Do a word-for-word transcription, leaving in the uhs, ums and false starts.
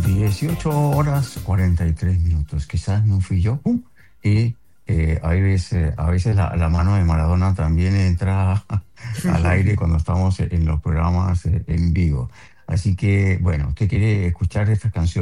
dieciocho horas cuarenta y tres minutos. Quizás no fui yo. ¡Pum! Y eh, hay veces, a veces la, la mano de Maradona también entra al aire cuando estamos en los programas eh, en vivo. Así que, bueno, usted quiere escuchar estas canciones.